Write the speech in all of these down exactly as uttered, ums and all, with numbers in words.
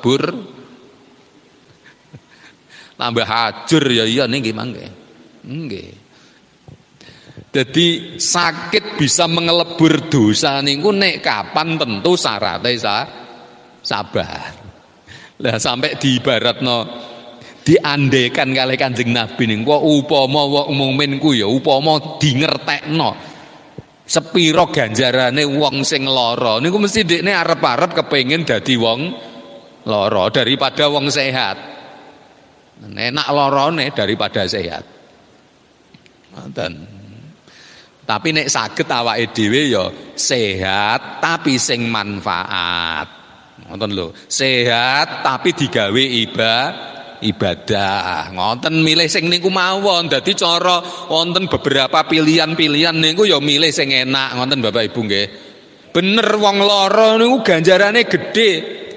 melebur. Tambah hajur ya iya nggih mangke. Nggih. Jadi sakit bisa mengelebur dosa niku nek kapan tentu syaratnya sa, sabar. Lah sampai diibaratno diandekan kalih Kanjeng Nabi niku upama wong mukmin ku ya upama dingertekno sepira ganjarane wong sing lara niku mesti dekne arep-arep kepengin dadi wong lara daripada wong sehat. Enak lorone daripada sehat. Ngoten. Tapi nek saged awake dhewe ya sehat tapi sing manfaat. Ngoten lho. Sehat tapi digawe iba ibadah. Ngoten milih sing niku mawon. Dadi cara wonten beberapa pilihan-pilihan niku ya milih sing enak. Ngoten Bapak Ibu nggih. Bener wong lara niku ganjarane gedhe.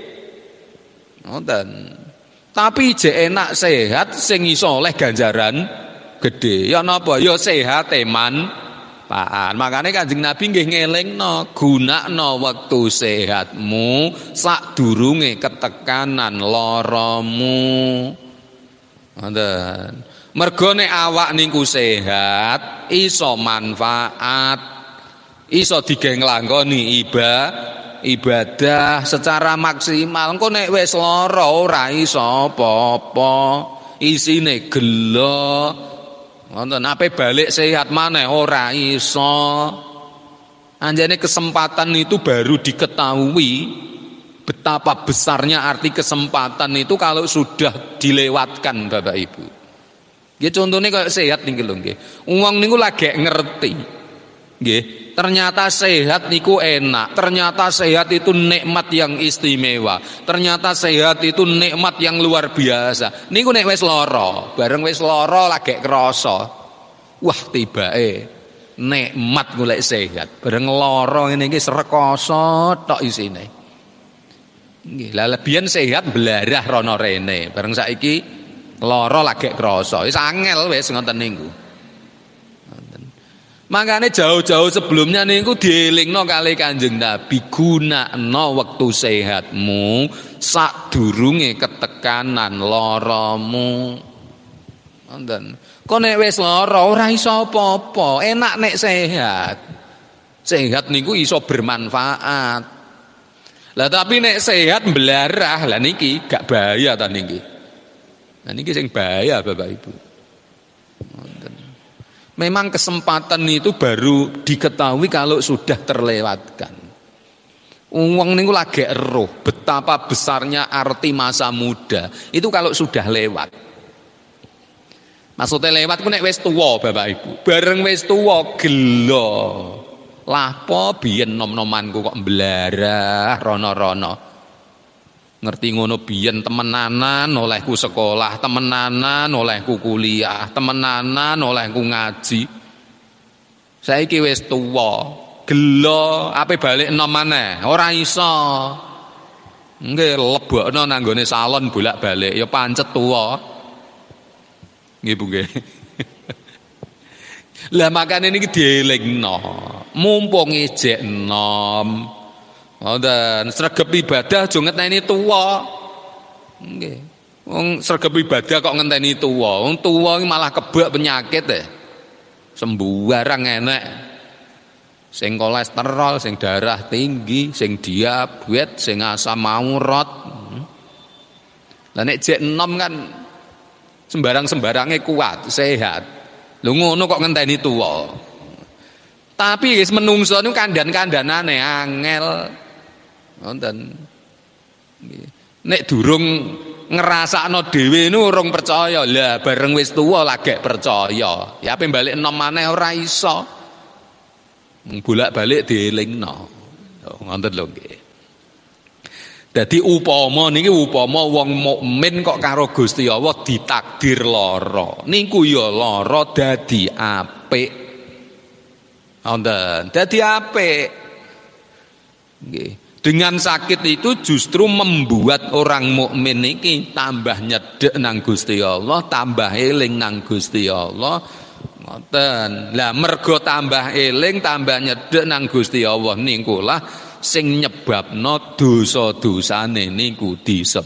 Ngoten. Tapi jek enak sehat sing iso oleh ganjaran gede. Ya napa? Ya sehat eman paan. Makane Kanjeng Nabi nggih ngelingno, gunakno wektu sehatmu sadurunge ketekanan laramu. Ngoten. Mergo nek awak niku sehat, iso manfaat, iso digeng nglakoni ibadah ibadah secara maksimal. Engko nek wis lara ora iso apa-apa, isine gelo. Ngoten ape balik sehat maneh ora iso. Anjane kesempatan itu baru diketahui betapa besarnya arti kesempatan itu kalau sudah dilewatkan Bapak Ibu. Nggih contone kaya sehat niki lho nggih. Wong niku lagi ngerti. Nggih. Ternyata sehat niku enak, ternyata sehat itu nikmat yang istimewa, ternyata sehat itu nikmat yang luar biasa. Niku nek wis lara, bareng wis lara lagi krasa. Wah tibake nikmat golek sehat, bareng lara ngene iki srekoso tok isine. Nggih, lah lebihan sehat belarah rono rene, bareng saiki lara lagi krasa. Wis angel wis ngoten niku. Makanya jauh-jauh sebelumnya niku dielingno kali Kanjeng Nabi, gunakno wektu sehatmu sadurunge ketekanan laramu. Ngoten. Kok nek wis lara ora iso apa-apa, enak nek sehat. Sehat niku iso bermanfaat. Lah tapi nek sehat belarah, lah niki gak bahaya ta niki. Lah niki sing bahaya Bapak Ibu. Ngoten. Memang kesempatan itu baru diketahui kalau sudah terlewatkan. Wong niku lagi eruh betapa besarnya arti masa muda. Itu kalau sudah lewat. Maksudnya lewat ku nek wis tuwa Bapak Ibu. Bareng wis tuwa gelo. Lapo biyen nom-nomanku kok mblarah rono-rono. Ngerti ngono biyen temenanan olehku sekolah, temenanan olehku kuliah, temenanan olehku ngaji. Saiki wis tuwa, gelo ape balik enom maneh, ora iso. Nggih lebokno nang gone salon bolak-balik ya pancet tuwa. Nggih Bu nggih. Lah makane niki dielingno, mumpung ijek enom. Ngoten, sregep ibadah aja ngenteni tuwa. Nggih. Wong sregep ibadah kok ngenteni tuwa. Wong tuwa malah kebak penyakit e. Sembarang enek. Sing kolesterol, sing darah tinggi, sing diabetes, sing asam urat. Lah nek jek enom kan sembarang-sembarange kuat, sehat. Lho ngono kok ngenteni tuwa. Tapi wis menungso niku kandan-kandanane angel. Ngoten. Nek durung ngrasakno dhewe niku urung percaya. Lah bareng wis tuwa lagi percaya. Ya ape balik enom maneh ora iso. Bolak-balik dielingno. Ngoten lho nggih. Dadi upama niki upama wong mukmin kok karo Gusti Allah ditakdir lara. Niku ya lara dadi apik. Ngoten, dadi apik. Nggih. Dengan sakit itu justru membuat orang mukmin iki tambah nyedek nang Gusti Allah, tambah eling nang Gusti Allah. Ngoten. Lah mergo tambah eling, tambah nyedek nang Gusti Allah niku lah sing nyebabno dosa-dosane niku disepuro.